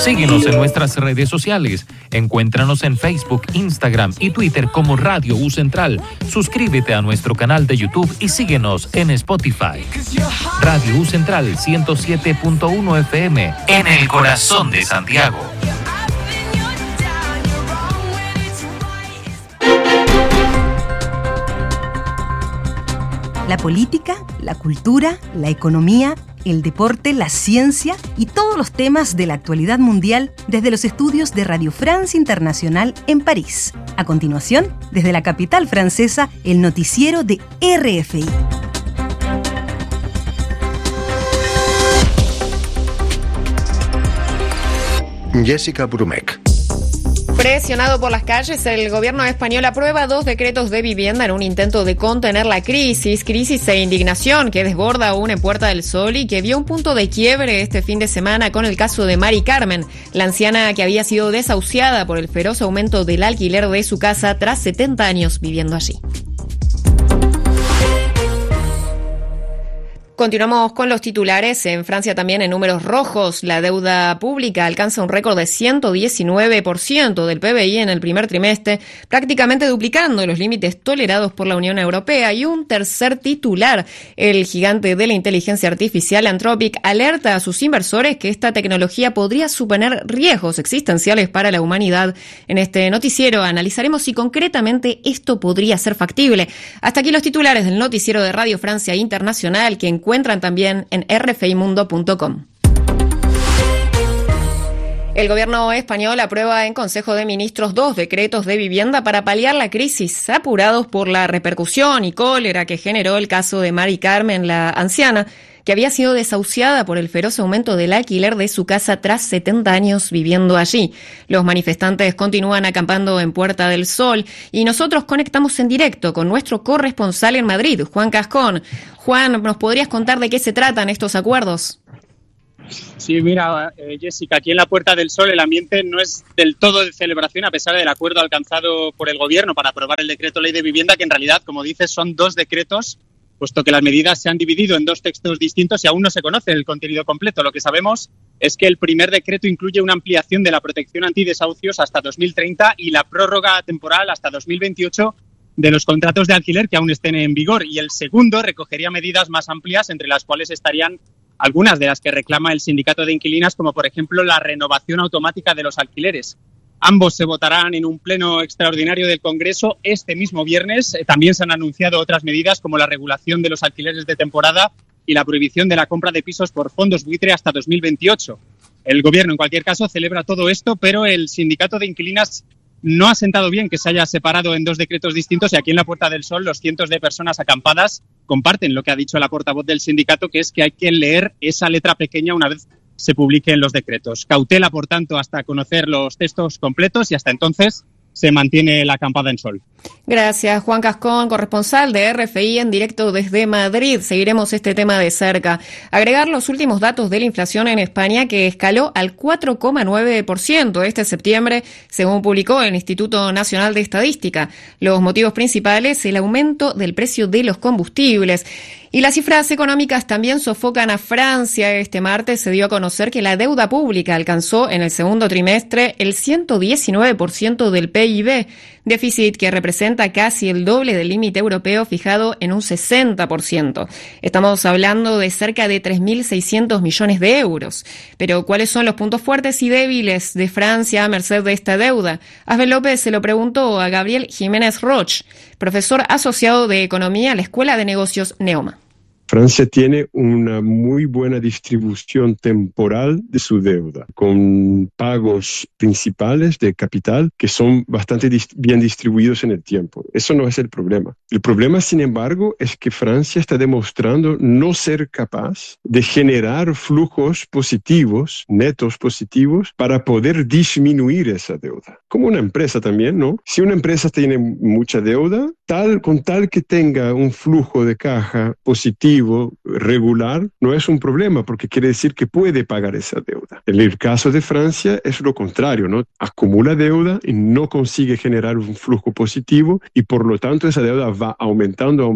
Síguenos en nuestras redes sociales. Encuéntranos en Facebook, Instagram y Twitter como Radio U Central. Suscríbete a nuestro canal de YouTube y síguenos en Spotify. Radio U Central 107.1 FM en el corazón de Santiago. La política, la cultura, la economía, el deporte, la ciencia y todos los temas de la actualidad mundial desde los estudios de Radio France Internacional en París. A continuación, desde la capital francesa, el noticiero de RFI. Jessica Brumeck. Presionado por las calles, el gobierno español aprueba 2 decretos de vivienda en un intento de contener la crisis e indignación que desborda aún en Puerta del Sol y que vio un punto de quiebre este fin de semana con el caso de Mari Carmen, la anciana que había sido desahuciada por el feroz aumento del alquiler de su casa tras 70 años viviendo allí. Continuamos con los titulares. En Francia también en números rojos. La deuda pública alcanza un récord de 119% del PBI en el primer trimestre, prácticamente duplicando los límites tolerados por la Unión Europea. Y un tercer titular. El gigante de la inteligencia artificial Anthropic alerta a sus inversores que esta tecnología podría suponer riesgos existenciales para la humanidad. En este noticiero analizaremos si concretamente esto podría ser factible. Hasta aquí los titulares del noticiero de Radio Francia Internacional que encuentran también en rfimundo.com. El gobierno español aprueba en Consejo de Ministros 2 decretos de vivienda para paliar la crisis, apurados por la repercusión y cólera que generó el caso de Mari Carmen, la anciana, que había sido desahuciada por el feroz aumento del alquiler de su casa tras 70 años viviendo allí. Los manifestantes continúan acampando en Puerta del Sol y nosotros conectamos en directo con nuestro corresponsal en Madrid, Juan Cascón. Juan, ¿nos podrías contar de qué se tratan estos acuerdos? Sí, mira, Jessica, aquí en la Puerta del Sol el ambiente no es del todo de celebración a pesar del acuerdo alcanzado por el Gobierno para aprobar el decreto ley de vivienda, que en realidad, como dices, son 2 decretos, puesto que las medidas se han dividido en 2 textos distintos y aún no se conoce el contenido completo. Lo que sabemos es que el primer decreto incluye una ampliación de la protección antidesahucios hasta 2030 y la prórroga temporal hasta 2028 de los contratos de alquiler que aún estén en vigor. Y el segundo recogería medidas más amplias, entre las cuales estarían algunas de las que reclama el sindicato de inquilinas, como por ejemplo la renovación automática de los alquileres. Ambos se votarán en un pleno extraordinario del Congreso este mismo viernes. También se han anunciado otras medidas como la regulación de los alquileres de temporada y la prohibición de la compra de pisos por fondos buitre hasta 2028. El Gobierno, en cualquier caso, celebra todo esto, pero el sindicato de inquilinas no ha sentado bien que se haya separado en 2 decretos distintos y aquí en la Puerta del Sol los cientos de personas acampadas comparten lo que ha dicho la portavoz del sindicato, que es que hay que leer esa letra pequeña una vez se publiquen los decretos. Cautela, por tanto, hasta conocer los textos completos y hasta entonces se mantiene la acampada en Sol. Gracias, Juan Cascón, corresponsal de RFI en directo desde Madrid. Seguiremos este tema de cerca. Agregar los últimos datos de la inflación en España, que escaló al 4,9% este septiembre, según publicó el Instituto Nacional de Estadística. Los motivos principales, el aumento del precio de los combustibles. Y las cifras económicas también sofocan a Francia. Este martes se dio a conocer que la deuda pública alcanzó en el segundo trimestre el 119% del PIB, déficit que representa casi el doble del límite europeo fijado en un 60%. Estamos hablando de cerca de 3.600 millones de euros. Pero, ¿cuáles son los puntos fuertes y débiles de Francia a merced de esta deuda? Asbel López se lo preguntó a Gabriel Jiménez Roch, profesor asociado de Economía a la Escuela de Negocios Neoma. Francia tiene una muy buena distribución temporal de su deuda, con pagos principales de capital que son bastante bien distribuidos en el tiempo. Eso no es el problema. El problema, sin embargo, es que Francia está demostrando no ser capaz de generar flujos positivos, netos positivos, para poder disminuir esa deuda. Como una empresa también, ¿no? Si una empresa tiene mucha deuda, con tal que tenga un flujo de caja positivo positivo, regular, no es un problema porque quiere decir que puede pagar esa deuda. En el caso de Francia es lo contrario, ¿no? Acumula deuda y no consigue generar un flujo positivo y por lo tanto esa deuda va aumentando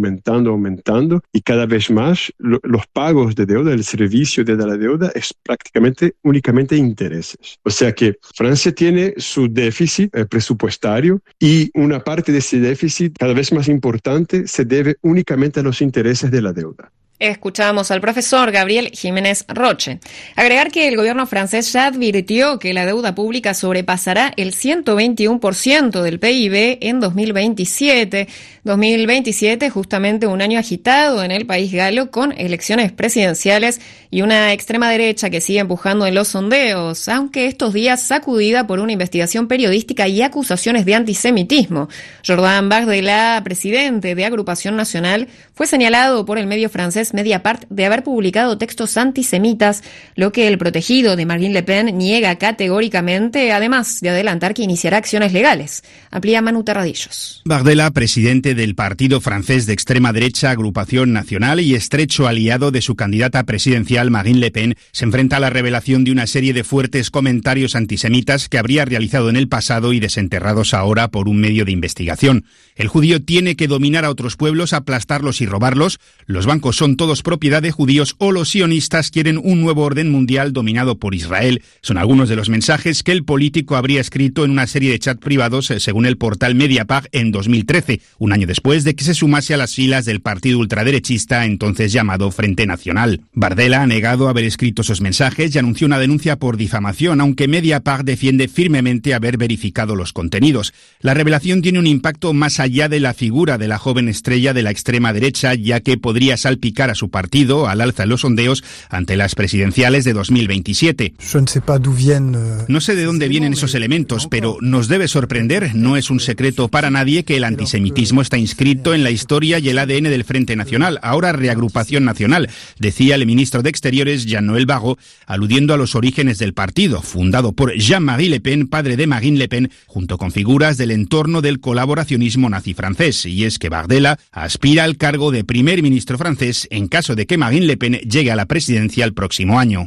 y cada vez más los pagos de deuda, el servicio de la deuda es prácticamente únicamente intereses. O sea que Francia tiene su déficit presupuestario y una parte de ese déficit cada vez más importante se debe únicamente a los intereses de la deuda. Escuchamos al profesor Gabriel Jiménez Roche. Agregar que el gobierno francés ya advirtió que la deuda pública sobrepasará el 121% del PIB en 2027. 2027, justamente un año agitado en el país galo con elecciones presidenciales y una extrema derecha que sigue empujando en los sondeos, aunque estos días sacudida por una investigación periodística y acusaciones de antisemitismo. Jordan Bardella, presidente de Agrupación Nacional, fue señalado por el medio francés Mediapart de haber publicado textos antisemitas, lo que el protegido de Marine Le Pen niega categóricamente, además de adelantar que iniciará acciones legales. Amplía Manu Terradillos. Bardella, presidente del partido francés de extrema derecha Agrupación Nacional y estrecho aliado de su candidata presidencial Marine Le Pen, se enfrenta a la revelación de una serie de fuertes comentarios antisemitas que habría realizado en el pasado y desenterrados ahora por un medio de investigación. El judío tiene que dominar a otros pueblos, aplastarlos y robarlos. Los bancos son todos propiedad de judíos o los sionistas quieren un nuevo orden mundial dominado por Israel. Son algunos de los mensajes que el político habría escrito en una serie de chats privados, según el portal Mediapart, en 2013, un año después de que se sumase a las filas del partido ultraderechista entonces llamado Frente Nacional. Bardella ha negado haber escrito esos mensajes y anunció una denuncia por difamación, aunque Mediapart defiende firmemente haber verificado los contenidos. La revelación tiene un impacto más allá de la figura de la joven estrella de la extrema derecha, ya que podría salpicar a su partido al alza en los sondeos ante las presidenciales de 2027. No sé de dónde vienen esos elementos, pero nos debe sorprender, no es un secreto para nadie que el antisemitismo está inscrito en la historia y el ADN del Frente Nacional, ahora Reagrupación Nacional, decía el ministro de Exteriores Jean-Noël Barrot, aludiendo a los orígenes del partido, fundado por Jean-Marie Le Pen, padre de Marine Le Pen, junto con figuras del entorno del colaboracionismo nazi francés. Y es que Bardella aspira al cargo de primer ministro francés en caso de que Marine Le Pen llegue a la presidencia el próximo año.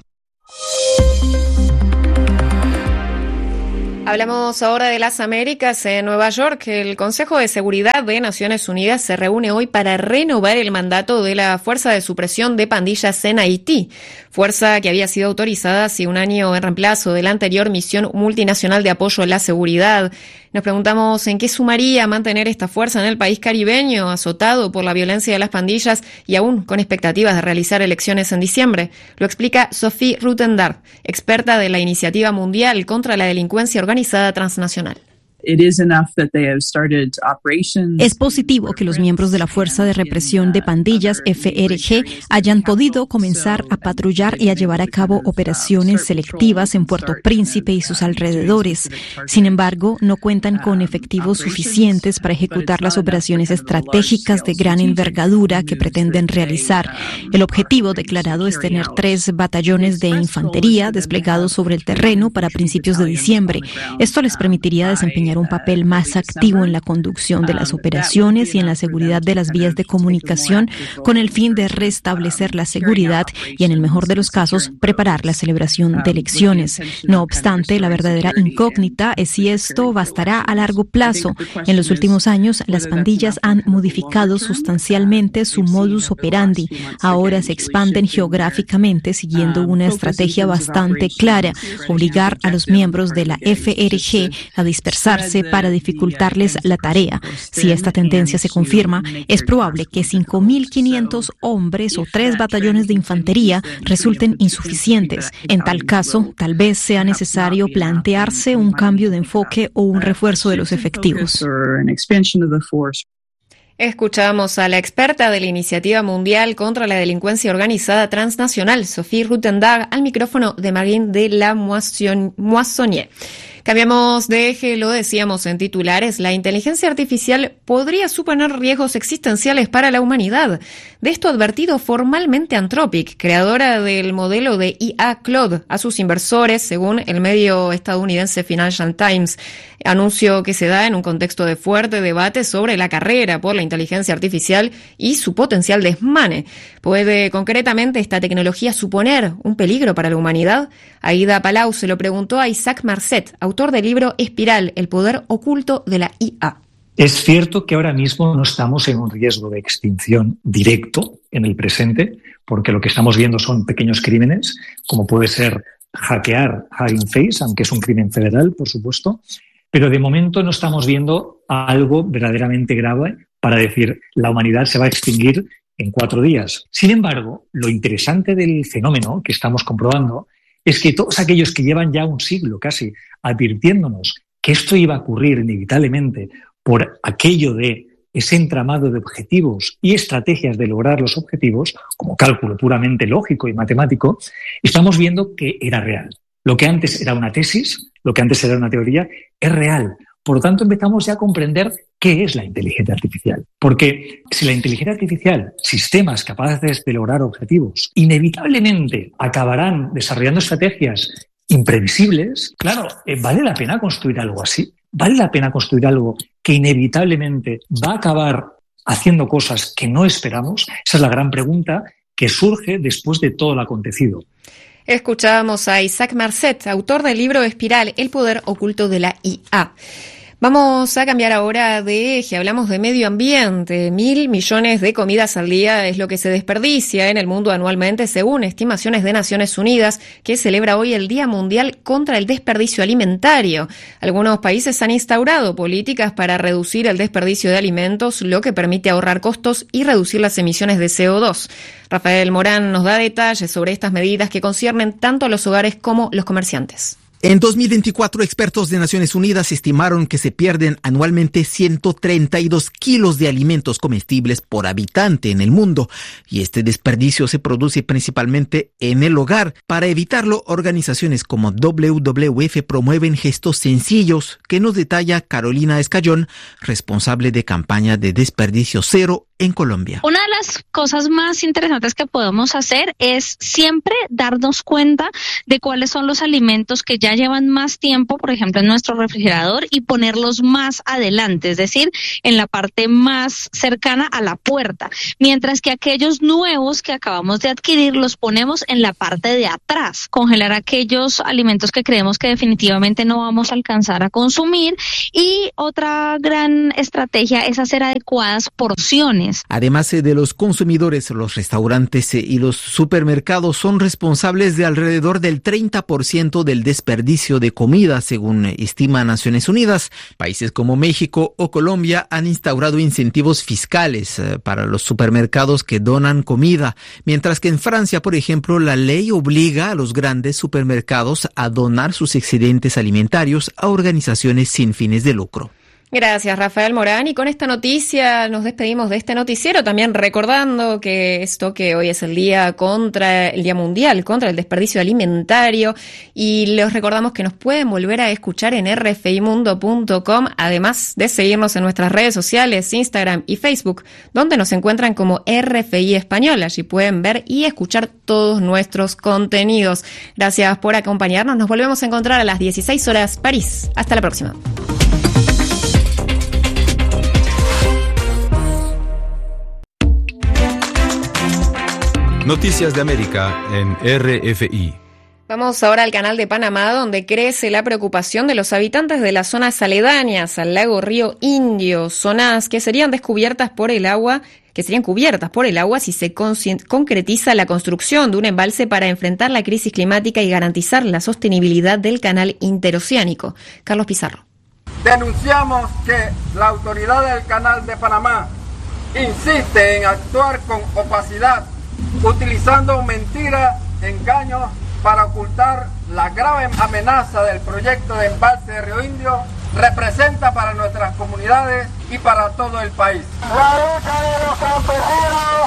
Hablamos ahora de las Américas. En Nueva York, el Consejo de Seguridad de Naciones Unidas se reúne hoy para renovar el mandato de la Fuerza de Supresión de Pandillas en Haití, fuerza que había sido autorizada hace un año en reemplazo de la anterior misión multinacional de apoyo a la seguridad. Nos preguntamos en qué sumaría mantener esta fuerza en el país caribeño, azotado por la violencia de las pandillas y aún con expectativas de realizar elecciones en diciembre. Lo explica Sophie Rutendar, experta de la Iniciativa Mundial contra la Delincuencia Organizada Transnacional. Es positivo que los miembros de la Fuerza de Represión de Pandillas, FRG, hayan podido comenzar a patrullar y a llevar a cabo operaciones selectivas en Puerto Príncipe y sus alrededores. Sin embargo, no cuentan con efectivos suficientes para ejecutar las operaciones estratégicas de gran envergadura que pretenden realizar. El objetivo declarado es tener 3 batallones de infantería desplegados sobre el terreno para principios de diciembre. Esto les permitiría desempeñar un papel más activo en la conducción de las operaciones y en la seguridad de las vías de comunicación con el fin de restablecer la seguridad y, en el mejor de los casos, preparar la celebración de elecciones. No obstante, la verdadera incógnita es si esto bastará a largo plazo. En los últimos años, las pandillas han modificado sustancialmente su modus operandi. Ahora se expanden geográficamente siguiendo una estrategia bastante clara: obligar a los miembros de la FRG a dispersarse para dificultarles la tarea. Si esta tendencia se confirma, es probable que 5.500 hombres o 3 batallones de infantería resulten insuficientes. En tal caso, tal vez sea necesario plantearse un cambio de enfoque o un refuerzo de los efectivos. Escuchamos a la experta de la Iniciativa Mundial contra la Delincuencia Organizada Transnacional, Sophie Rutendar, al micrófono de Marine de la Moissonnier. Cambiamos de eje, lo decíamos en titulares, la inteligencia artificial podría suponer riesgos existenciales para la humanidad. De esto ha advertido formalmente Anthropic, creadora del modelo de IA Claude, a sus inversores, según el medio estadounidense Financial Times. Anuncio que se da en un contexto de fuerte debate sobre la carrera por la inteligencia artificial y su potencial desmane. ¿Puede concretamente esta tecnología suponer un peligro para la humanidad? Aida Palau se lo preguntó a Isaac Marcet, autor del libro Espiral, el poder oculto de la IA. Es cierto que ahora mismo no estamos en un riesgo de extinción directo en el presente, porque lo que estamos viendo son pequeños crímenes, como puede ser hackear Hugging Face, aunque es un crimen federal, por supuesto, pero de momento no estamos viendo algo verdaderamente grave para decir la humanidad se va a extinguir en 4 días. Sin embargo, lo interesante del fenómeno que estamos comprobando es que todos aquellos que llevan ya un siglo casi advirtiéndonos que esto iba a ocurrir inevitablemente por aquello de ese entramado de objetivos y estrategias de lograr los objetivos, como cálculo puramente lógico y matemático, estamos viendo que era real. Lo que antes era una tesis, lo que antes era una teoría, es real. Por lo tanto, empezamos ya a comprender qué es la inteligencia artificial. Porque si la inteligencia artificial, sistemas capaces de lograr objetivos, inevitablemente acabarán desarrollando estrategias imprevisibles, claro, ¿vale la pena construir algo así? ¿Vale la pena construir algo que inevitablemente va a acabar haciendo cosas que no esperamos? Esa es la gran pregunta que surge después de todo lo acontecido. Escuchábamos a Isaac Marcet, autor del libro Espiral, el poder oculto de la IA. Vamos a cambiar ahora de eje, hablamos de medio ambiente. 1.000 millones de comidas al día es lo que se desperdicia en el mundo anualmente, según estimaciones de Naciones Unidas, que celebra hoy el Día Mundial contra el Desperdicio Alimentario. Algunos países han instaurado políticas para reducir el desperdicio de alimentos, lo que permite ahorrar costos y reducir las emisiones de CO2. Rafael Morán nos da detalles sobre estas medidas que conciernen tanto a los hogares como los comerciantes. En 2024, expertos de Naciones Unidas estimaron que se pierden anualmente 132 kilos de alimentos comestibles por habitante en el mundo, y este desperdicio se produce principalmente en el hogar. Para evitarlo, organizaciones como WWF promueven gestos sencillos que nos detalla Carolina Escayón, responsable de campaña de desperdicio cero en Colombia. Una de las cosas más interesantes que podemos hacer es siempre darnos cuenta de cuáles son los alimentos que ya llevan más tiempo, por ejemplo, en nuestro refrigerador, y ponerlos más adelante, es decir, en la parte más cercana a la puerta, mientras que aquellos nuevos que acabamos de adquirir los ponemos en la parte de atrás. Congelar aquellos alimentos que creemos que definitivamente no vamos a alcanzar a consumir, y otra gran estrategia es hacer adecuadas porciones. Además de los consumidores, los restaurantes y los supermercados son responsables de alrededor del 30% del desperdicio de comida, según estima Naciones Unidas. Países como México o Colombia han instaurado incentivos fiscales para los supermercados que donan comida, mientras que en Francia, por ejemplo, la ley obliga a los grandes supermercados a donar sus excedentes alimentarios a organizaciones sin fines de lucro. Gracias, Rafael Morán. Y con esta noticia nos despedimos de este noticiero, también recordando que hoy es el Día Mundial contra el Desperdicio Alimentario, y les recordamos que nos pueden volver a escuchar en rfimundo.com, además de seguirnos en nuestras redes sociales, Instagram y Facebook, donde nos encuentran como RFI Español. Allí pueden ver y escuchar todos nuestros contenidos. Gracias por acompañarnos. Nos volvemos a encontrar a las 16 horas París. Hasta la próxima. Noticias de América en RFI. Vamos ahora al Canal de Panamá, donde crece la preocupación de los habitantes de las zonas aledañas al lago Río Indio, zonas que serían cubiertas por el agua si se concretiza la construcción de un embalse para enfrentar la crisis climática y garantizar la sostenibilidad del canal interoceánico. Carlos Pizarro. Denunciamos que la autoridad del Canal de Panamá insiste en actuar con opacidad, utilizando mentiras, engaños para ocultar la grave amenaza del proyecto de embalse de Río Indio representa para nuestras comunidades y para todo el país. La lucha de los campesinos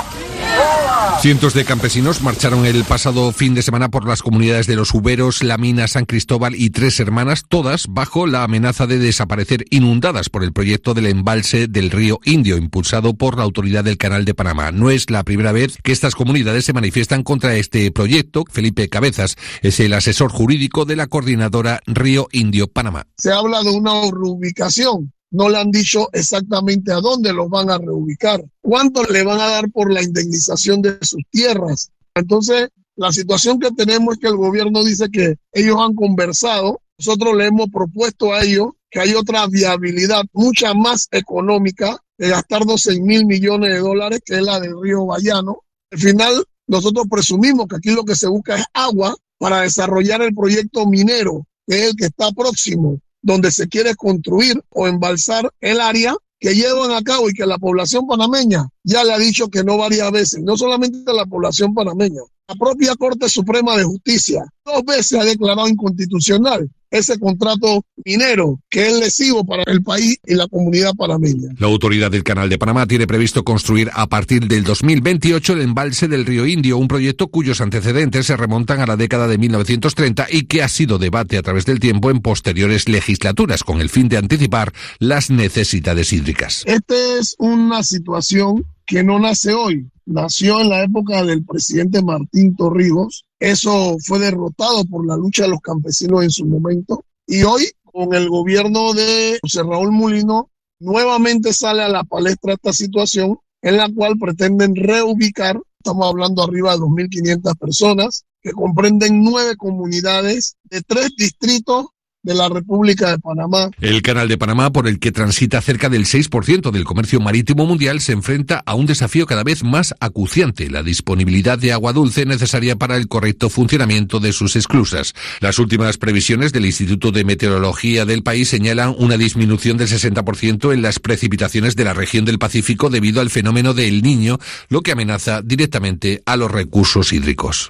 Cientos de campesinos marcharon el pasado fin de semana por las comunidades de Los Uberos, La Mina, San Cristóbal y Tres Hermanas, todas bajo la amenaza de desaparecer inundadas por el proyecto del embalse del río Indio, impulsado por la Autoridad del Canal de Panamá. No es la primera vez que estas comunidades se manifiestan contra este proyecto. Felipe Cabezas es el asesor jurídico de la coordinadora Río Indio Panamá. Se habla de una reubicación. No le han dicho exactamente a dónde los van a reubicar, cuánto le van a dar por la indemnización de sus tierras. Entonces, la situación que tenemos es que el gobierno dice que ellos han conversado. Nosotros le hemos propuesto a ellos que hay otra viabilidad mucha más económica de gastar 12.000 millones de dólares, que es la del río Bayano. Al final, nosotros presumimos que aquí lo que se busca es agua para desarrollar el proyecto minero, que es el que está próximo, donde se quiere construir o embalsar el área que llevan a cabo y que la población panameña ya le ha dicho que no varias veces, no solamente la población panameña, la propia Corte Suprema de Justicia 2 veces ha declarado inconstitucional ese contrato minero que es lesivo para el país y la comunidad panameña. La Autoridad del Canal de Panamá tiene previsto construir a partir del 2028 el embalse del río Indio, un proyecto cuyos antecedentes se remontan a la década de 1930 y que ha sido debate a través del tiempo en posteriores legislaturas con el fin de anticipar las necesidades hídricas. Esta es una situación que no nace hoy, nació en la época del presidente Martín Torrijos. Eso fue derrotado por la lucha de los campesinos en su momento. Y hoy, con el gobierno de José Raúl Mulino, nuevamente sale a la palestra esta situación en la cual pretenden reubicar, estamos hablando arriba de 2.500 personas, que comprenden 9 comunidades de 3 distritos de la República de Panamá. El Canal de Panamá, por el que transita cerca del 6% del comercio marítimo mundial, se enfrenta a un desafío cada vez más acuciante: la disponibilidad de agua dulce necesaria para el correcto funcionamiento de sus esclusas. Las últimas previsiones del Instituto de Meteorología del país señalan una disminución del 60% en las precipitaciones de la región del Pacífico debido al fenómeno de El Niño, lo que amenaza directamente a los recursos hídricos.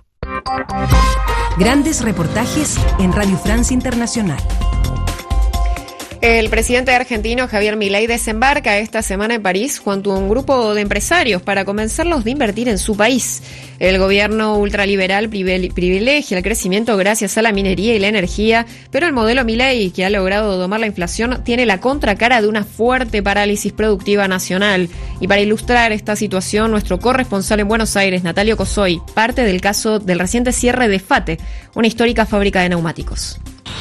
Grandes reportajes en Radio Francia Internacional. El presidente argentino Javier Milei desembarca esta semana en París junto a un grupo de empresarios para convencerlos de invertir en su país. El gobierno ultraliberal privilegia el crecimiento gracias a la minería y la energía, pero el modelo Milei, que ha logrado domar la inflación, tiene la contracara de una fuerte parálisis productiva nacional. Y para ilustrar esta situación, nuestro corresponsal en Buenos Aires, Natalio Cosoy, parte del caso del reciente cierre de FATE, una histórica fábrica de neumáticos.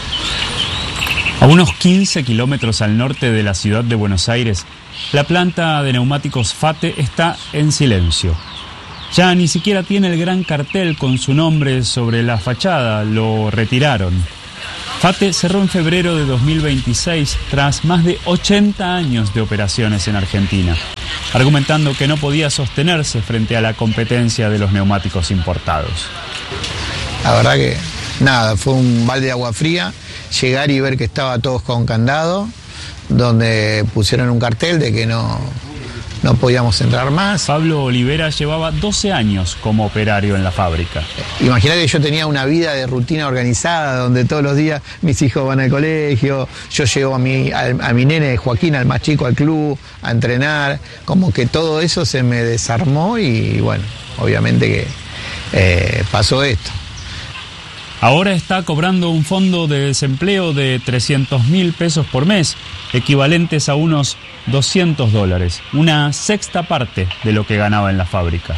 A unos 15 kilómetros al norte de la ciudad de Buenos Aires, la planta de neumáticos FATE está en silencio. Ya ni siquiera tiene el gran cartel con su nombre sobre la fachada, lo retiraron. FATE cerró en febrero de 2026 tras más de 80 años de operaciones en Argentina, argumentando que no podía sostenerse frente a la competencia de los neumáticos importados. La verdad que nada, fue un balde de agua fría. Llegar y ver que estaba todos con candado, donde pusieron un cartel de que no podíamos entrar más. Pablo Olivera llevaba 12 años como operario en la fábrica. Imagínate que yo tenía una vida de rutina organizada, donde todos los días mis hijos van al colegio, yo llevo a mi nene Joaquín, al más chico, al club, a entrenar, como que todo eso se me desarmó y bueno, obviamente que pasó esto. Ahora está cobrando un fondo de desempleo de 300.000 pesos por mes, equivalentes a unos $200, una sexta parte de lo que ganaba en la fábrica.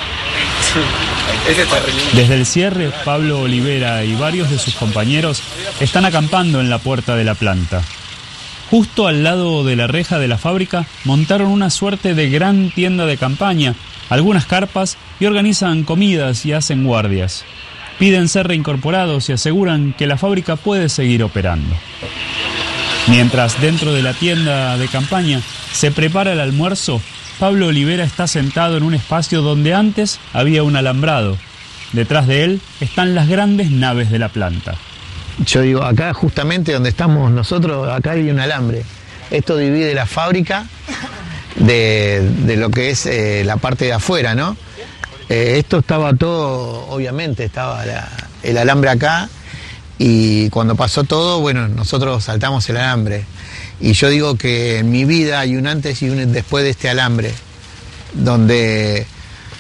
Desde el cierre, Pablo Olivera y varios de sus compañeros están acampando en la puerta de la planta. Justo al lado de la reja de la fábrica montaron una suerte de gran tienda de campaña, algunas carpas y organizan comidas y hacen guardias. Piden ser reincorporados y aseguran que la fábrica puede seguir operando. Mientras dentro de la tienda de campaña se prepara el almuerzo, Pablo Olivera está sentado en un espacio donde antes había un alambrado. Detrás de él están las grandes naves de la planta. Yo digo, acá justamente donde estamos nosotros, acá hay un alambre. Esto divide la fábrica de lo que es la parte de afuera, ¿no? Esto estaba todo, obviamente, estaba el alambre acá y cuando pasó todo, bueno, nosotros saltamos el alambre. Y yo digo que en mi vida hay un antes y un después de este alambre, donde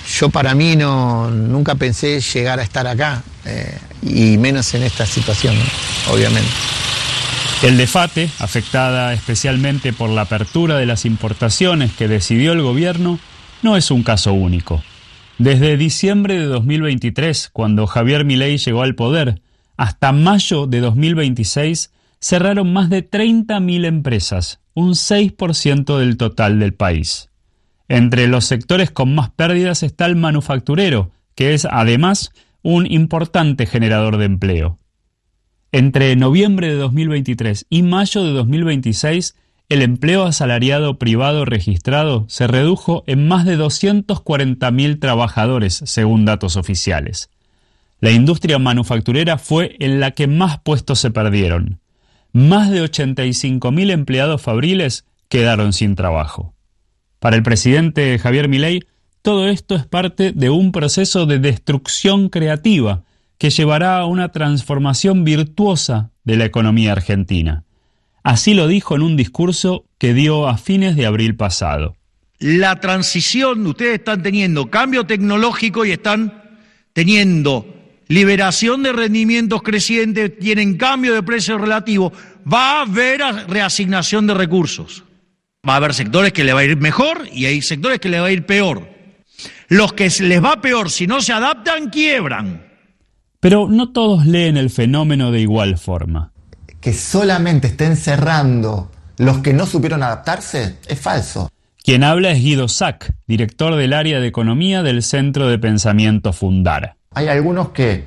Yo para mí nunca pensé llegar a estar acá, y menos en esta situación, ¿no? Obviamente. El DEFATE, afectada especialmente por la apertura de las importaciones que decidió el gobierno, no es un caso único. Desde diciembre de 2023, cuando Javier Milei llegó al poder, hasta mayo de 2026, cerraron más de 30.000 empresas, un 6% del total del país. Entre los sectores con más pérdidas está el manufacturero, que es además un importante generador de empleo. Entre noviembre de 2023 y mayo de 2026, el empleo asalariado privado registrado se redujo en más de 240.000 trabajadores, según datos oficiales. La industria manufacturera fue en la que más puestos se perdieron. Más de 85.000 empleados fabriles quedaron sin trabajo. Para el presidente Javier Milei, todo esto es parte de un proceso de destrucción creativa que llevará a una transformación virtuosa de la economía argentina. Así lo dijo en un discurso que dio a fines de abril pasado. La transición, ustedes están teniendo cambio tecnológico y están teniendo liberación de rendimientos crecientes, tienen cambio de precio relativo, va a haber reasignación de recursos. Va a haber sectores que le va a ir mejor y hay sectores que le va a ir peor. Los que les va peor, si no se adaptan, quiebran. Pero no todos leen el fenómeno de igual forma. Que solamente estén cerrando los que no supieron adaptarse es falso. Quien habla es Guido Sack, director del área de economía del Centro de Pensamiento Fundar. Hay algunos que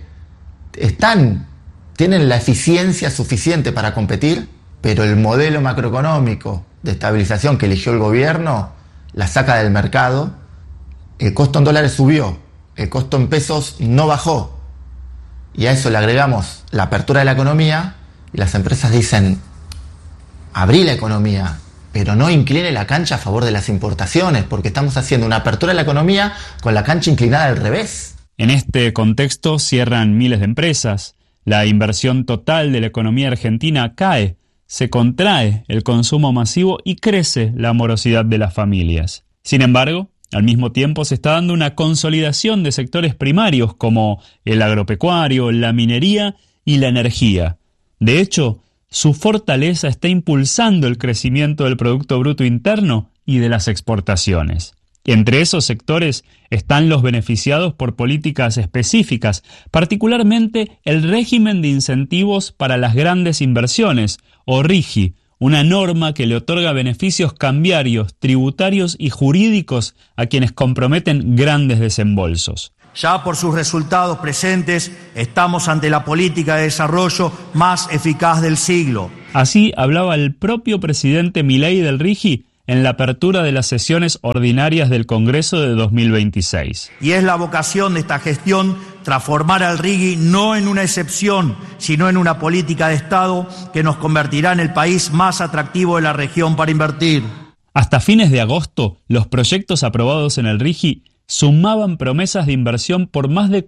tienen la eficiencia suficiente para competir, pero el modelo macroeconómico de estabilización que eligió el gobierno la saca del mercado. El costo en dólares subió, el costo en pesos no bajó. Y a eso le agregamos la apertura de la economía y las empresas dicen, abrí la economía, pero no incline la cancha a favor de las importaciones, porque estamos haciendo una apertura de la economía con la cancha inclinada al revés. En este contexto cierran miles de empresas, la inversión total de la economía argentina cae, se contrae el consumo masivo y crece la morosidad de las familias. Sin embargo, al mismo tiempo se está dando una consolidación de sectores primarios como el agropecuario, la minería y la energía. De hecho, su fortaleza está impulsando el crecimiento del Producto Bruto Interno y de las exportaciones. Entre esos sectores están los beneficiados por políticas específicas, particularmente el régimen de incentivos para las grandes inversiones, o RIGI, una norma que le otorga beneficios cambiarios, tributarios y jurídicos a quienes comprometen grandes desembolsos. Ya por sus resultados presentes, estamos ante la política de desarrollo más eficaz del siglo. Así hablaba el propio presidente Milei del RIGI en la apertura de las sesiones ordinarias del Congreso de 2026. Y es la vocación de esta gestión transformar al RIGI no en una excepción, sino en una política de Estado que nos convertirá en el país más atractivo de la región para invertir. Hasta fines de agosto, los proyectos aprobados en el RIGI sumaban promesas de inversión por más de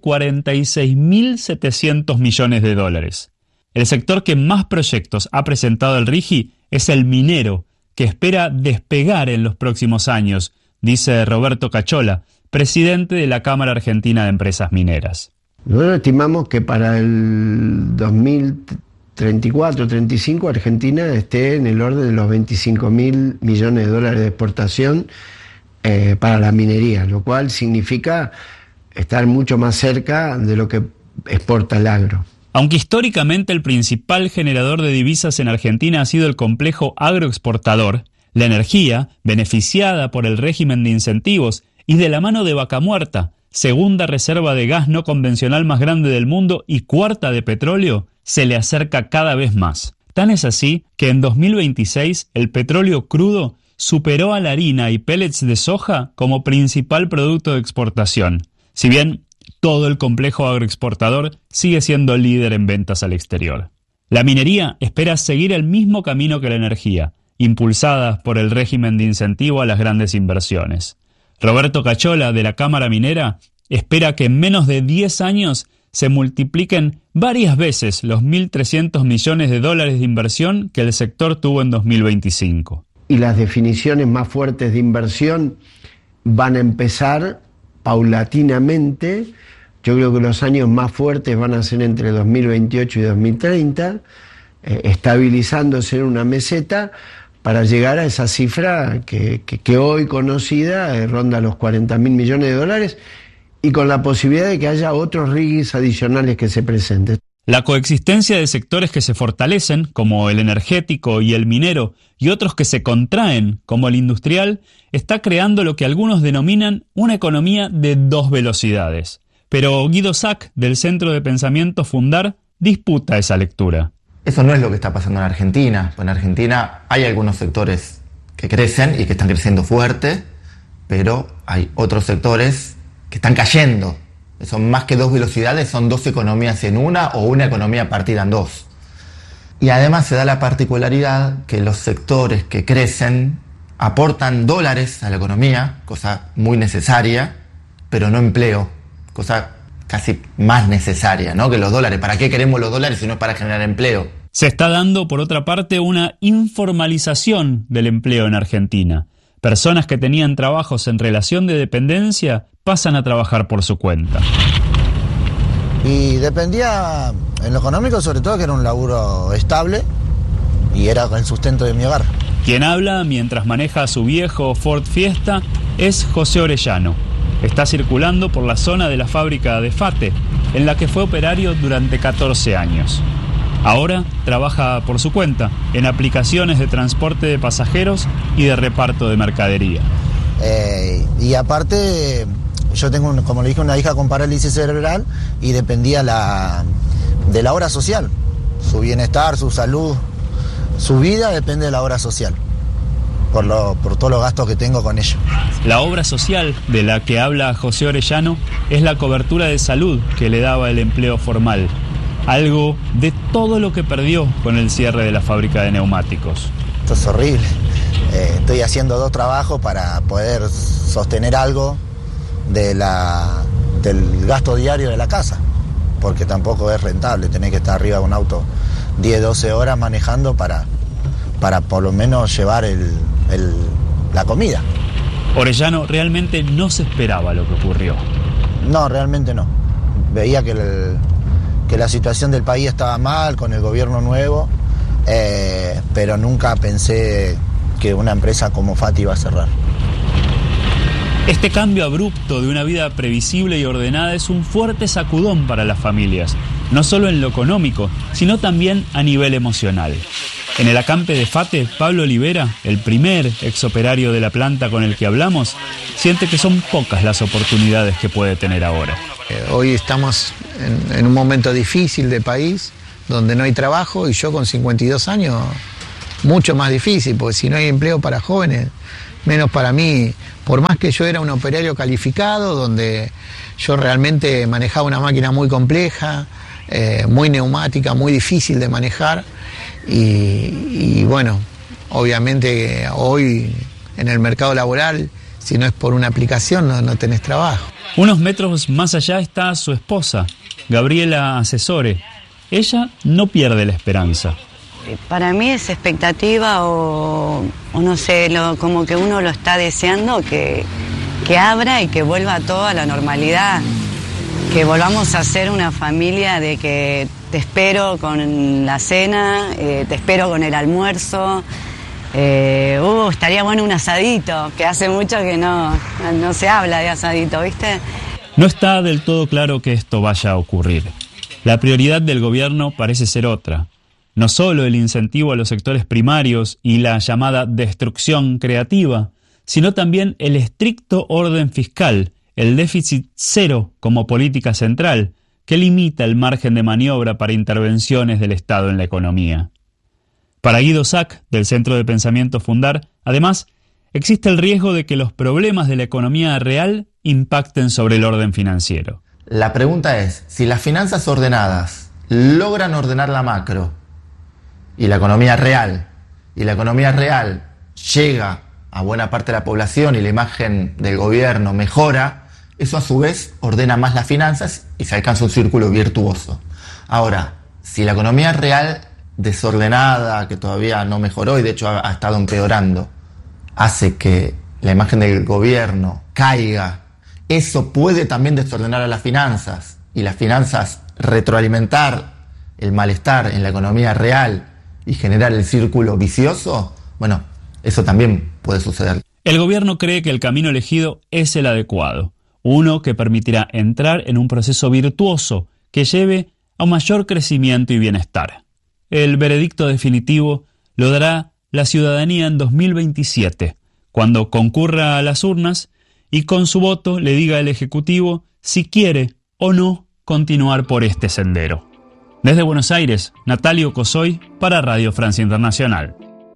46.700 millones de dólares. El sector que más proyectos ha presentado el RIGI es el minero, que espera despegar en los próximos años, dice Roberto Cachola, presidente de la Cámara Argentina de Empresas Mineras. Nosotros estimamos que para el 2034-35 Argentina esté en el orden de los 25.000 millones de dólares de exportación para la minería, lo cual significa estar mucho más cerca de lo que exporta el agro. Aunque históricamente el principal generador de divisas en Argentina ha sido el complejo agroexportador, la energía, beneficiada por el régimen de incentivos y de la mano de Vaca Muerta, segunda reserva de gas no convencional más grande del mundo y cuarta de petróleo, se le acerca cada vez más. Tan es así que en 2026 el petróleo crudo superó a la harina y pellets de soja como principal producto de exportación. Si bien todo el complejo agroexportador sigue siendo líder en ventas al exterior. La minería espera seguir el mismo camino que la energía, impulsada por el régimen de incentivo a las grandes inversiones. Roberto Cachola, de la Cámara Minera, espera que en menos de 10 años se multipliquen varias veces los 1.300 millones de dólares de inversión que el sector tuvo en 2025. Y las definiciones más fuertes de inversión van a empezar paulatinamente. Yo creo que los años más fuertes van a ser entre 2028 y 2030, estabilizándose en una meseta para llegar a esa cifra que hoy conocida ronda los 40.000 millones de dólares y con la posibilidad de que haya otros rigs adicionales que se presenten. La coexistencia de sectores que se fortalecen, como el energético y el minero, y otros que se contraen, como el industrial, está creando lo que algunos denominan una economía de dos velocidades. Pero Guido Sack, del Centro de Pensamiento Fundar, disputa esa lectura. Eso no es lo que está pasando en Argentina. En Argentina hay algunos sectores que crecen y que están creciendo fuerte, pero hay otros sectores que están cayendo. Son más que dos velocidades, son dos economías en una o una economía partida en dos. Y además se da la particularidad que los sectores que crecen aportan dólares a la economía, cosa muy necesaria, pero no empleo, cosa casi más necesaria, ¿no? Que los dólares. ¿Para qué queremos los dólares si no es para generar empleo? Se está dando, por otra parte, una informalización del empleo en Argentina. Personas que tenían trabajos en relación de dependencia pasan a trabajar por su cuenta. Y dependía, en lo económico sobre todo, que era un laburo estable y era el sustento de mi hogar. Quien habla mientras maneja su viejo Ford Fiesta es José Orellano. Está circulando por la zona de la fábrica de Fate, en la que fue operario durante 14 años. Ahora trabaja por su cuenta en aplicaciones de transporte de pasajeros y de reparto de mercadería. Y aparte, yo tengo, como le dije, una hija con parálisis cerebral y dependía de la obra social. Su bienestar, su salud, su vida depende de la obra social, por todos los gastos que tengo con ella. La obra social de la que habla José Orellano es la cobertura de salud que le daba el empleo formal. Algo de todo lo que perdió con el cierre de la fábrica de neumáticos. Esto es horrible. Estoy haciendo 2 trabajos para poder sostener algo del gasto diario de la casa, porque tampoco es rentable tener que estar arriba de un auto 10, 12 horas manejando para por lo menos llevar la comida. Orellano realmente no se esperaba lo que ocurrió. No, realmente no. Veía que la situación del país estaba mal con el gobierno nuevo, pero nunca pensé que una empresa como Fate iba a cerrar. Este cambio abrupto de una vida previsible y ordenada es un fuerte sacudón para las familias, no solo en lo económico, sino también a nivel emocional. En el acampe de Fate, Pablo Olivera, el primer exoperario de la planta con el que hablamos, siente que son pocas las oportunidades que puede tener ahora. Hoy estamos en un momento difícil de país, donde no hay trabajo, y yo con 52 años, mucho más difícil, porque si no hay empleo para jóvenes, menos para mí. Por más que yo era un operario calificado, donde yo realmente manejaba una máquina muy compleja, muy neumática, muy difícil de manejar, y bueno, obviamente hoy en el mercado laboral, si no es por una aplicación, no tenés trabajo. Unos metros más allá está su esposa, Gabriela Asesore. Ella no pierde la esperanza. Para mí es expectativa o no sé, como que uno lo está deseando que abra y que vuelva todo a la normalidad. Que volvamos a ser una familia de que te espero con la cena, te espero con el almuerzo. Estaría bueno un asadito, que hace mucho que no se habla de asadito, ¿viste? No está del todo claro que esto vaya a ocurrir. La prioridad del gobierno parece ser otra. No solo el incentivo a los sectores primarios y la llamada destrucción creativa, sino también el estricto orden fiscal, el déficit cero como política central, que limita el margen de maniobra para intervenciones del Estado en la economía. Para Guido Sack, del Centro de Pensamiento Fundar, además, existe el riesgo de que los problemas de la economía real impacten sobre el orden financiero. La pregunta es, si las finanzas ordenadas logran ordenar la macro y la economía real llega a buena parte de la población y la imagen del gobierno mejora, eso a su vez ordena más las finanzas y se alcanza un círculo virtuoso. Ahora, si la economía real desordenada, que todavía no mejoró y de hecho ha estado empeorando, hace que la imagen del gobierno caiga eso puede también desordenar a las finanzas y las finanzas retroalimentar el malestar en la economía real y generar el círculo vicioso, bueno, eso también puede suceder. El gobierno cree que el camino elegido es el adecuado, uno que permitirá entrar en un proceso virtuoso que lleve a un mayor crecimiento y bienestar. El veredicto definitivo lo dará la ciudadanía en 2027, cuando concurra a las urnas y con su voto le diga al Ejecutivo si quiere o no continuar por este sendero. Desde Buenos Aires, Natalio Cosoy para Radio Francia Internacional.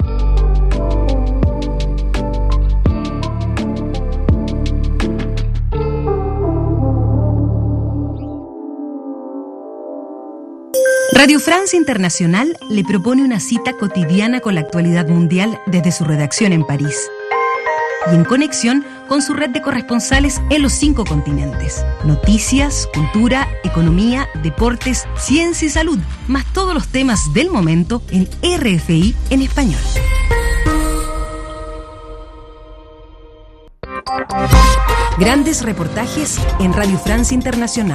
Radio Francia Internacional le propone una cita cotidiana con la actualidad mundial desde su redacción en París y en conexión con su red de corresponsales en los 5 continentes. Noticias, cultura, economía, deportes, ciencia y salud, más todos los temas del momento en RFI en español. Grandes reportajes en Radio Francia Internacional.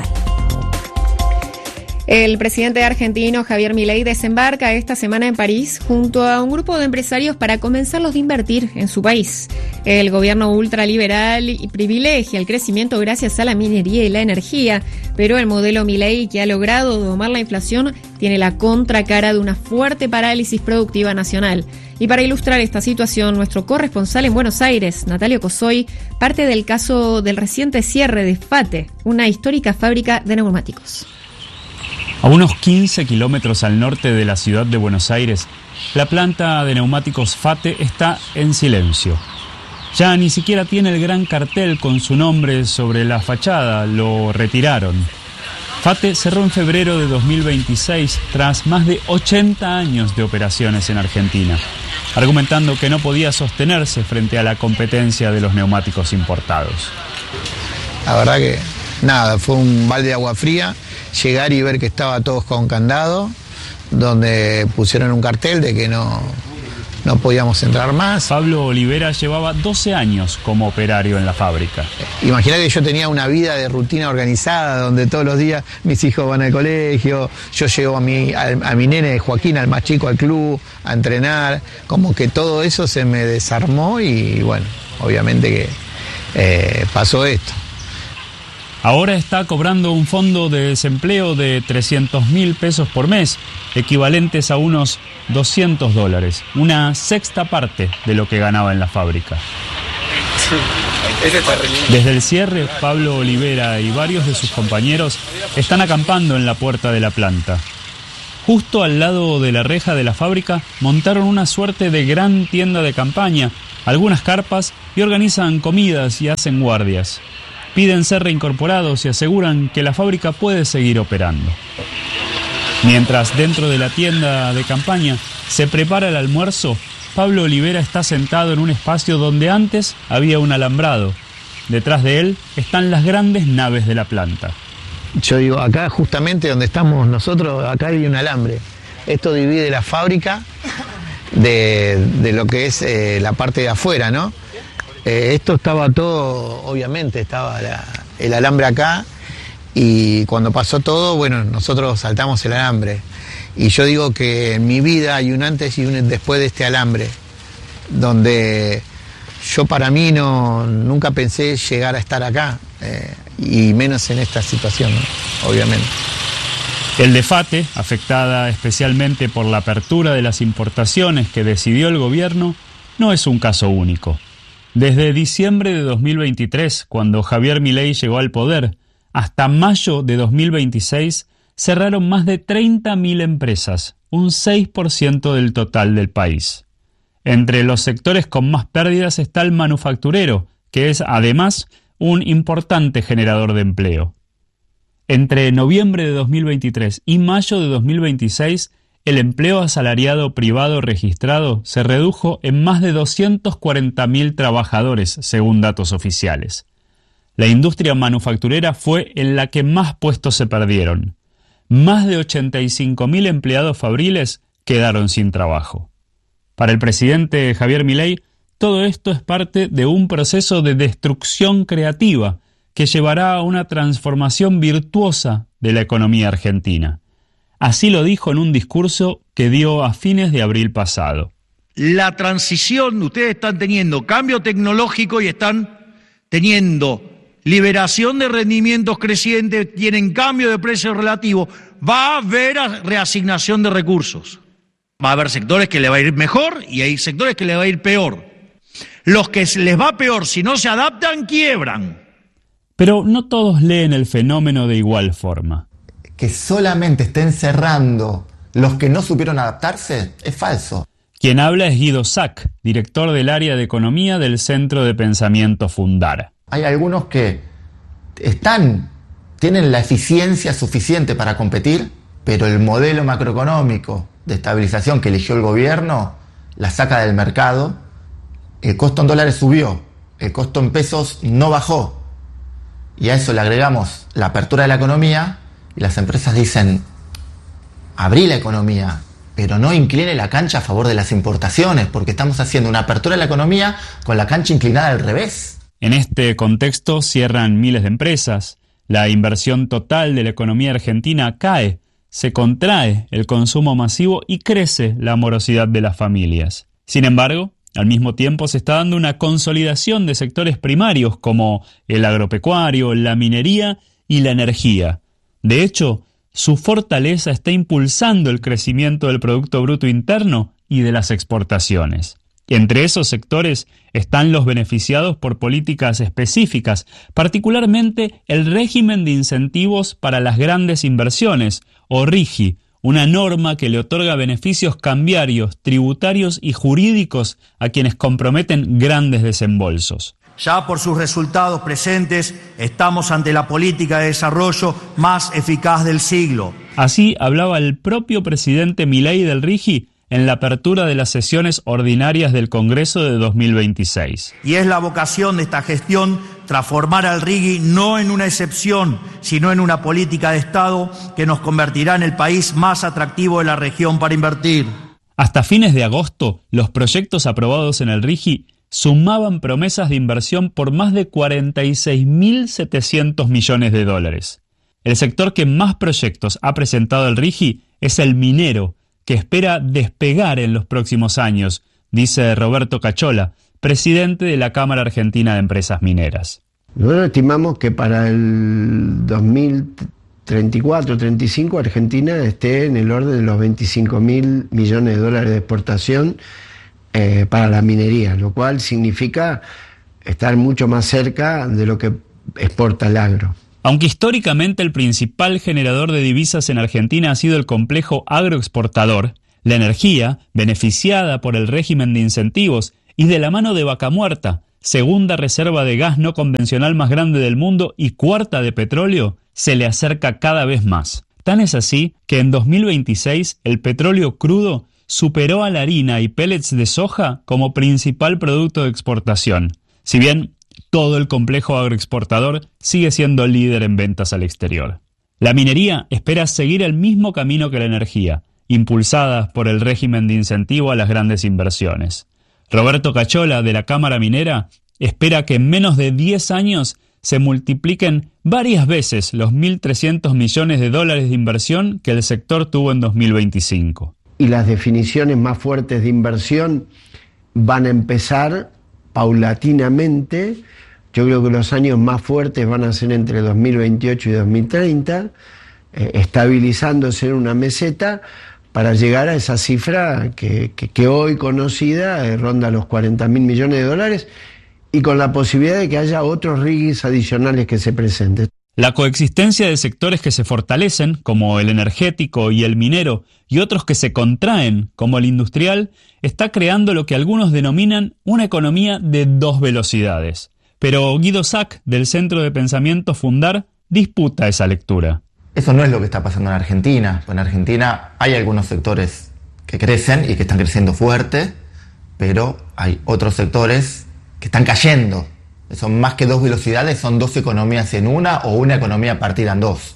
El presidente argentino Javier Milei desembarca esta semana en París junto a un grupo de empresarios para convencerlos de invertir en su país. El gobierno ultraliberal privilegia el crecimiento gracias a la minería y la energía, pero el modelo Milei, que ha logrado domar la inflación, tiene la contracara de una fuerte parálisis productiva nacional. Y para ilustrar esta situación, nuestro corresponsal en Buenos Aires, Natalio Cosoy, parte del caso del reciente cierre de FATE, una histórica fábrica de neumáticos. A unos 15 kilómetros al norte de la ciudad de Buenos Aires, la planta de neumáticos FATE está en silencio. Ya ni siquiera tiene el gran cartel con su nombre sobre la fachada, lo retiraron. FATE cerró en febrero de 2026 tras más de 80 años de operaciones en Argentina, argumentando que no podía sostenerse frente a la competencia de los neumáticos importados. La verdad que nada, fue un balde de agua fría. Llegar y ver que estaba todos con candado, donde pusieron un cartel de que no podíamos entrar más. Pablo Olivera llevaba 12 años como operario en la fábrica. Imagina que yo tenía una vida de rutina organizada, donde todos los días mis hijos van al colegio, yo llevo a mi nene Joaquín, al más chico, al club, a entrenar, como que todo eso se me desarmó y bueno, obviamente que pasó esto. Ahora está cobrando un fondo de desempleo de 300.000 pesos por mes, equivalentes a unos $200, una sexta parte de lo que ganaba en la fábrica. Desde el cierre, Pablo Olivera y varios de sus compañeros están acampando en la puerta de la planta. Justo al lado de la reja de la fábrica montaron una suerte de gran tienda de campaña, algunas carpas y organizan comidas y hacen guardias. Piden ser reincorporados y aseguran que la fábrica puede seguir operando. Mientras dentro de la tienda de campaña se prepara el almuerzo, Pablo Olivera está sentado en un espacio donde antes había un alambrado. Detrás de él están las grandes naves de la planta. Yo digo, acá justamente donde estamos nosotros, acá hay un alambre. Esto divide la fábrica de lo que es la parte de afuera, ¿no? Esto estaba todo, obviamente, estaba el alambre acá y cuando pasó todo, bueno, nosotros saltamos el alambre. Y yo digo que en mi vida hay un antes y un después de este alambre, donde yo para mí nunca pensé llegar a estar acá, y menos en esta situación, ¿no? Obviamente. El de FATE, afectada especialmente por la apertura de las importaciones que decidió el gobierno, no es un caso único. Desde diciembre de 2023, cuando Javier Milei llegó al poder, hasta mayo de 2026, cerraron más de 30.000 empresas, un 6% del total del país. Entre los sectores con más pérdidas está el manufacturero, que es además un importante generador de empleo. Entre noviembre de 2023 y mayo de 2026, el empleo asalariado privado registrado se redujo en más de 240.000 trabajadores, según datos oficiales. La industria manufacturera fue en la que más puestos se perdieron. Más de 85.000 empleados fabriles quedaron sin trabajo. Para el presidente Javier Milei, todo esto es parte de un proceso de destrucción creativa que llevará a una transformación virtuosa de la economía argentina. Así lo dijo en un discurso que dio a fines de abril pasado. La transición, ustedes están teniendo cambio tecnológico y están teniendo liberación de rendimientos crecientes, tienen cambio de precio relativo, va a haber reasignación de recursos. Va a haber sectores que le va a ir mejor y hay sectores que le va a ir peor. Los que les va peor, si no se adaptan, quiebran. Pero no todos leen el fenómeno de igual forma. Que solamente estén cerrando los que no supieron adaptarse es falso. Quien habla es Guido Sack, director del área de economía del Centro de Pensamiento Fundar. Hay algunos que tienen la eficiencia suficiente para competir, pero el modelo macroeconómico de estabilización que eligió el gobierno la saca del mercado. El costo en dólares subió, el costo en pesos no bajó. Y a eso le agregamos la apertura de la economía y las empresas dicen, abrí la economía, pero no incline la cancha a favor de las importaciones, porque estamos haciendo una apertura de la economía con la cancha inclinada al revés. En este contexto cierran miles de empresas, la inversión total de la economía argentina cae, se contrae el consumo masivo y crece la morosidad de las familias. Sin embargo, al mismo tiempo se está dando una consolidación de sectores primarios como el agropecuario, la minería y la energía. De hecho, su fortaleza está impulsando el crecimiento del Producto Bruto Interno y de las exportaciones. Entre esos sectores están los beneficiados por políticas específicas, particularmente el régimen de incentivos para las grandes inversiones, o RIGI, una norma que le otorga beneficios cambiarios, tributarios y jurídicos a quienes comprometen grandes desembolsos. Ya por sus resultados presentes, estamos ante la política de desarrollo más eficaz del siglo. Así hablaba el propio presidente Milei del RIGI en la apertura de las sesiones ordinarias del Congreso de 2026. Y es la vocación de esta gestión transformar al RIGI no en una excepción, sino en una política de Estado que nos convertirá en el país más atractivo de la región para invertir. Hasta fines de agosto, los proyectos aprobados en el RIGI sumaban promesas de inversión por más de 46.700 millones de dólares. El sector que más proyectos ha presentado el RIGI es el minero, que espera despegar en los próximos años, dice Roberto Cachola, presidente de la Cámara Argentina de Empresas Mineras. Nosotros estimamos que para el 2034-35 Argentina esté en el orden de los 25.000 millones de dólares de exportación para la minería, lo cual significa estar mucho más cerca de lo que exporta el agro. Aunque históricamente el principal generador de divisas en Argentina ha sido el complejo agroexportador, la energía, beneficiada por el régimen de incentivos y de la mano de Vaca Muerta, segunda reserva de gas no convencional más grande del mundo y cuarta de petróleo, se le acerca cada vez más. Tan es así que en 2026 el petróleo crudo superó a la harina y pellets de soja como principal producto de exportación. Si bien todo el complejo agroexportador sigue siendo líder en ventas al exterior. La minería espera seguir el mismo camino que la energía, impulsadas por el régimen de incentivo a las grandes inversiones. Roberto Cachola, de la Cámara Minera, espera que en menos de 10 años se multipliquen varias veces los 1.300 millones de dólares de inversión que el sector tuvo en 2025. Y las definiciones más fuertes de inversión van a empezar paulatinamente. Yo creo que los años más fuertes van a ser entre 2028 y 2030, estabilizándose en una meseta para llegar a esa cifra que hoy conocida ronda los 40.000 millones de dólares y con la posibilidad de que haya otros RIGIs adicionales que se presenten. La coexistencia de sectores que se fortalecen, como el energético y el minero, y otros que se contraen, como el industrial, está creando lo que algunos denominan una economía de dos velocidades. Pero Guido Sack, del Centro de Pensamiento Fundar, disputa esa lectura. Eso no es lo que está pasando en Argentina. En Argentina hay algunos sectores que crecen y que están creciendo fuerte, pero hay otros sectores que están cayendo. Son más que dos velocidades, son dos economías en una o una economía partida en dos.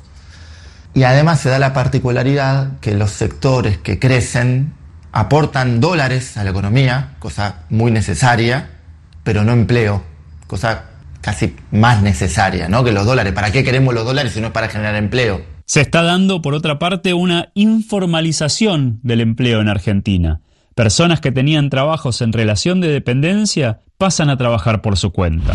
Y además se da la particularidad que los sectores que crecen aportan dólares a la economía, cosa muy necesaria, pero no empleo, cosa casi más necesaria, ¿no?, que los dólares. ¿Para qué queremos los dólares si no es para generar empleo? Se está dando, por otra parte, una informalización del empleo en Argentina. Personas que tenían trabajos en relación de dependencia pasan a trabajar por su cuenta.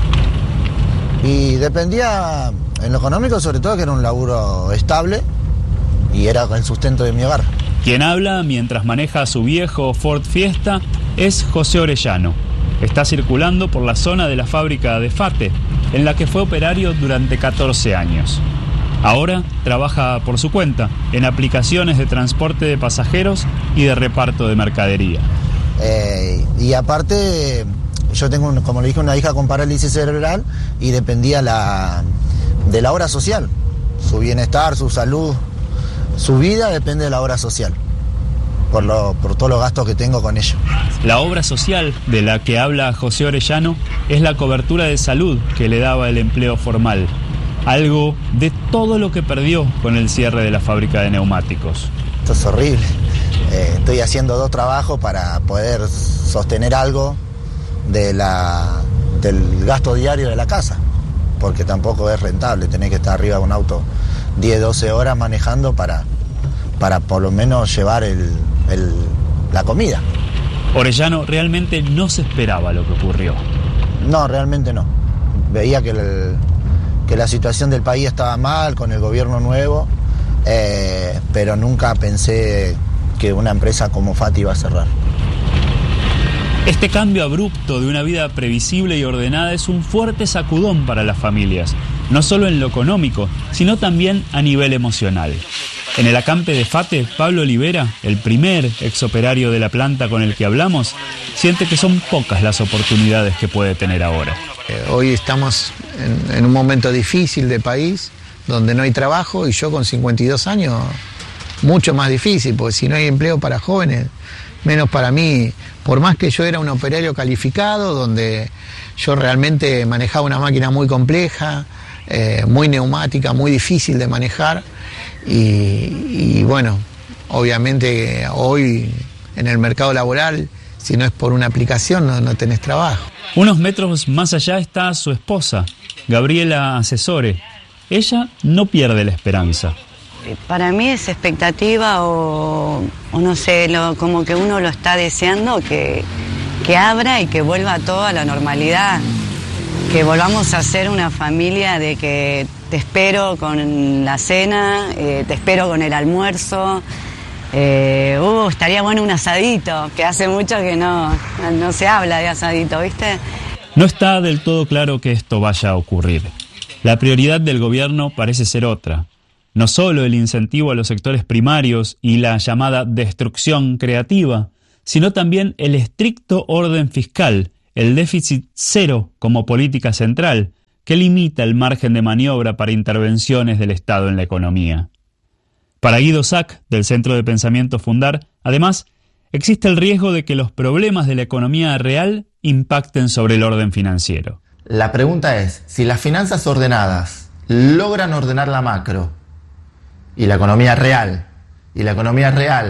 Y dependía, en lo económico sobre todo, que era un laburo estable y era el sustento de mi hogar. Quien habla mientras maneja su viejo Ford Fiesta es José Orellano. Está circulando por la zona de la fábrica de Fate, en la que fue operario durante 14 años. Ahora trabaja por su cuenta en aplicaciones de transporte de pasajeros y de reparto de mercadería. Y aparte, yo tengo, como le dije, una hija con parálisis cerebral y dependía de la obra social. Su bienestar, su salud, su vida depende de la obra social, por todos los gastos que tengo con ello. La obra social de la que habla José Orellano es la cobertura de salud que le daba el empleo formal. Algo de todo lo que perdió con el cierre de la fábrica de neumáticos. Esto es horrible. Estoy haciendo 2 trabajos para poder sostener algo del gasto diario de la casa, porque tampoco es rentable tener que estar arriba de un auto 10, 12 horas manejando para por lo menos llevar la comida. Orellano realmente no se esperaba lo que ocurrió. No, realmente no. Veía que la situación del país estaba mal con el gobierno nuevo, pero nunca pensé que una empresa como Fate iba a cerrar. Este cambio abrupto de una vida previsible y ordenada es un fuerte sacudón para las familias, no solo en lo económico, sino también a nivel emocional. En el acampe de Fate, Pablo Olivera, el primer exoperario de la planta con el que hablamos, siente que son pocas las oportunidades que puede tener ahora. Hoy estamos en un momento difícil de país, donde no hay trabajo, y yo con 52 años, mucho más difícil, porque si no hay empleo para jóvenes, menos para mí. Por más que yo era un operario calificado, donde yo realmente manejaba una máquina muy compleja, muy neumática, muy difícil de manejar, y bueno, obviamente hoy en el mercado laboral, si no es por una aplicación, no tenés trabajo. Unos metros más allá está su esposa, Gabriela Asesore. Ella no pierde la esperanza. Para mí es expectativa o no sé, como que uno lo está deseando que abra y que vuelva todo a la normalidad. Que volvamos a ser una familia de que te espero con la cena, te espero con el almuerzo. Estaría bueno un asadito, que hace mucho que no se habla de asadito, ¿viste? No está del todo claro que esto vaya a ocurrir. La prioridad del gobierno parece ser otra. No solo el incentivo a los sectores primarios y la llamada destrucción creativa, sino también el estricto orden fiscal, el déficit cero como política central, que limita el margen de maniobra para intervenciones del Estado en la economía. Para Guido Sack, del Centro de Pensamiento Fundar, además, existe el riesgo de que los problemas de la economía real impacten sobre el orden financiero. La pregunta es, si las finanzas ordenadas logran ordenar la macro y la economía real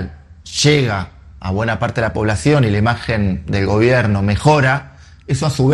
llega a buena parte de la población y la imagen del gobierno mejora, eso a su vez